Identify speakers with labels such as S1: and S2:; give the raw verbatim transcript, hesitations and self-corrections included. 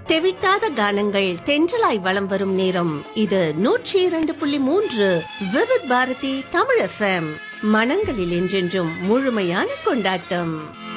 S1: தெவிட்டாத கானங்கள் தென்றலாய் வலம் வரும் நேரம் இது நூற்றி இரண்டு புள்ளி மூன்று விவித் பாரதி தமிழ் எஃப்எம். மனங்களில் என்றென்றும் முழுமையான கொண்டாட்டம்.